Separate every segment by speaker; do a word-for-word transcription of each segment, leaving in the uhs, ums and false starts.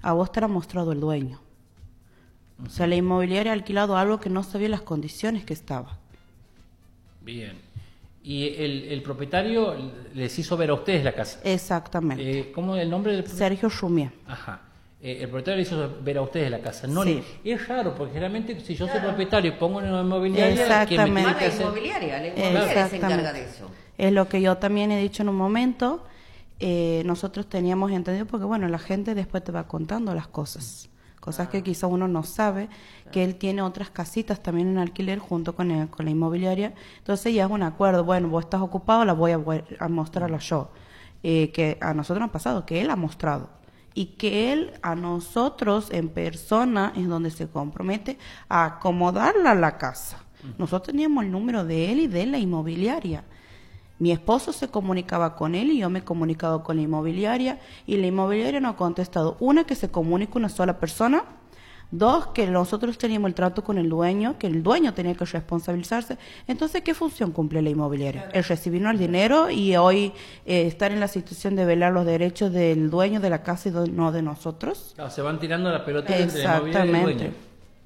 Speaker 1: a vos te ha mostrado el dueño. O sea, la inmobiliaria ha alquilado algo que no sabía las condiciones que estaba.
Speaker 2: Bien. ¿Y el, el propietario les hizo ver a ustedes la casa?
Speaker 1: Exactamente.
Speaker 2: Eh, ¿Cómo es el nombre del propietario?
Speaker 1: Sergio Schumia.
Speaker 2: Ajá. Eh, el propietario le hizo ver a ustedes la casa. No,
Speaker 1: Sí.
Speaker 2: Es raro, porque generalmente si yo soy
Speaker 3: Claro.
Speaker 2: propietario y pongo en una inmobiliaria...
Speaker 1: Exactamente.
Speaker 2: ¿quién me tiene
Speaker 3: Más
Speaker 2: que
Speaker 3: la
Speaker 2: hacer?
Speaker 3: inmobiliaria, la inmobiliaria se encarga de eso.
Speaker 1: Es lo que yo también he dicho en un momento. Eh, nosotros teníamos entendido, porque bueno, la gente después te va contando las cosas. Cosas que quizá uno no sabe, que él tiene otras casitas también en alquiler junto con, el, con la inmobiliaria. Entonces ya es un acuerdo, bueno, vos estás ocupado, la voy a, a mostrarla yo. Eh, que a nosotros nos ha pasado, que él ha mostrado. Y que él a nosotros en persona es donde se compromete a acomodarla a la casa. Nosotros teníamos el número de él y de la inmobiliaria. Mi esposo se comunicaba con él y yo me he comunicado con la inmobiliaria, y la inmobiliaria no ha contestado. Una, que se comunique una sola persona. Dos, que nosotros teníamos el trato con el dueño, que el dueño tenía que responsabilizarse. Entonces, ¿qué función cumple la inmobiliaria? El recibirnos el dinero y hoy eh, estar en la situación de velar los derechos del dueño de la casa y do- no de nosotros.
Speaker 2: Claro, se van tirando la pelota entre la inmobiliaria y el dueño.
Speaker 1: Exactamente.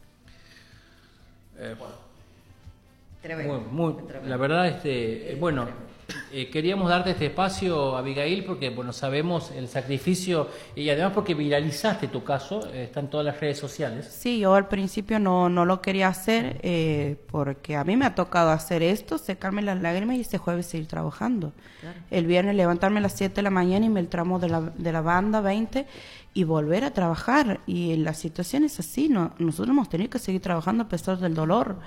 Speaker 2: Eh, bueno.
Speaker 3: Tremendo.
Speaker 2: Muy, muy,
Speaker 3: Tremendo.
Speaker 2: la verdad, este, eh, bueno, eh, queríamos darte este espacio, Abigail, porque bueno, sabemos el sacrificio y además porque viralizaste tu caso, eh, está en todas las redes sociales.
Speaker 1: Sí, yo al principio no, no lo quería hacer eh, porque a mí me ha tocado hacer esto, secarme las lágrimas y este jueves seguir trabajando.
Speaker 3: Claro.
Speaker 1: El viernes levantarme a las siete de la mañana y me el tramo de la, de la banda veinte y volver a trabajar. Y la situación es así, ¿no? Nosotros hemos tenido que seguir trabajando a pesar del dolor.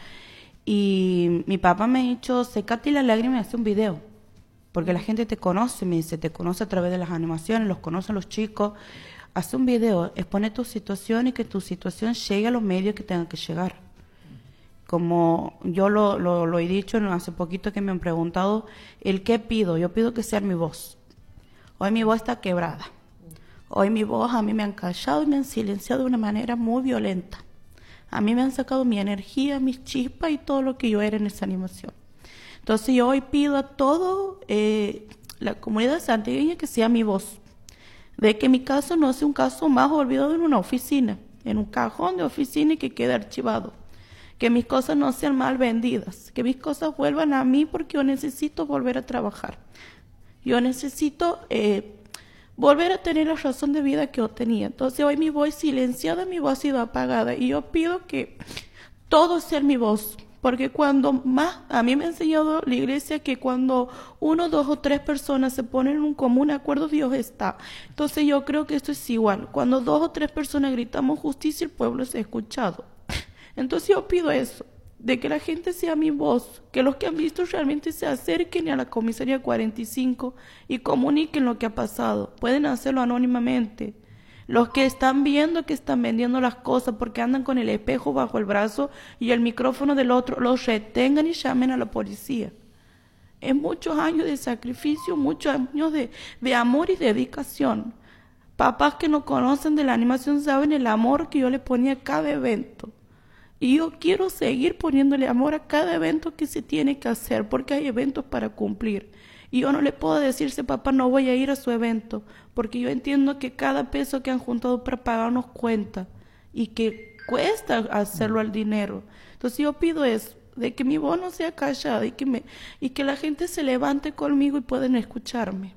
Speaker 1: Y mi papá me ha dicho, secate las lágrimas y hace un video. Porque la gente te conoce, me dice, te conoce a través de las animaciones, los conocen los chicos. Hace un video, expone tu situación y que tu situación llegue a los medios que tengan que llegar. Como yo lo, lo, lo he dicho ¿no? hace poquito que me han preguntado, ¿el qué pido? Yo pido que sea mi voz. Hoy mi voz está quebrada. Hoy mi voz a mí me han callado y me han silenciado de una manera muy violenta. A mí me han sacado mi energía, mis chispas y todo lo que yo era en esa animación. Entonces yo hoy pido a todo eh, la comunidad santiagueña que sea mi voz, de que mi caso no sea un caso más olvidado en una oficina, en un cajón de oficina y que quede archivado, que mis cosas no sean mal vendidas, que mis cosas vuelvan a mí porque yo necesito volver a trabajar, yo necesito eh, volver a tener la razón de vida que yo tenía. Entonces hoy mi voz silenciada, mi voz ha sido apagada y yo pido que todo sea mi voz. Porque cuando más, a mí me ha enseñado la iglesia que cuando uno, dos o tres personas se ponen en un común acuerdo, Dios está. Entonces yo creo que esto es igual. Cuando dos o tres personas gritamos justicia, el pueblo se ha escuchado. Entonces yo pido eso, de que la gente sea mi voz, que los que han visto realmente se acerquen a la comisaría cuarenta y cinco y comuniquen lo que ha pasado. Pueden hacerlo anónimamente. Los que están viendo que están vendiendo las cosas porque andan con el espejo bajo el brazo y el micrófono del otro, los retengan y llamen a la policía. Es muchos años de sacrificio, muchos años de, de amor y dedicación. Papás que no conocen de la animación saben el amor que yo le ponía a cada evento. Y yo quiero seguir poniéndole amor a cada evento que se tiene que hacer, porque hay eventos para cumplir. Y yo no le puedo decirse, papá, no voy a ir a su evento, porque yo entiendo que cada peso que han juntado para pagarnos cuenta y que cuesta hacerlo al dinero. Entonces yo pido eso, de que mi voz no sea callada y que, me, y que la gente se levante conmigo y puedan escucharme.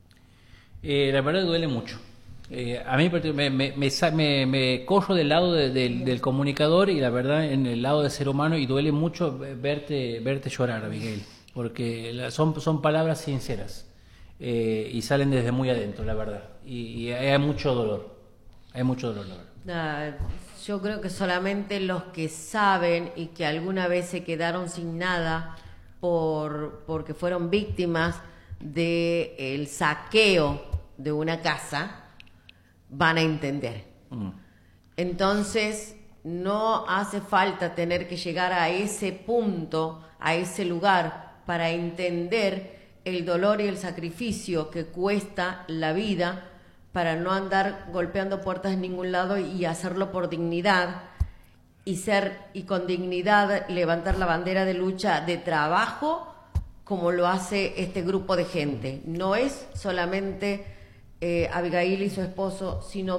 Speaker 2: Eh, la verdad duele mucho. Eh, a mí me, me, me, me, me corro del lado de, de, del comunicador y la verdad en el lado del ser humano, y duele mucho verte, verte llorar, Abigail, porque son, son palabras sinceras eh, y salen desde muy adentro, la verdad, y, y hay mucho dolor, hay mucho dolor, la verdad.
Speaker 3: Nah, yo creo que solamente los que saben y que alguna vez se quedaron sin nada por porque fueron víctimas del saqueo de una casa van a entender. Mm. Entonces no hace falta tener que llegar a ese punto, a ese lugar, para entender el dolor y el sacrificio que cuesta la vida, para no andar golpeando puertas en ningún lado y hacerlo por dignidad y ser y con dignidad levantar la bandera de lucha de trabajo como lo hace este grupo de gente. No es solamente eh, Abigail y su esposo, sino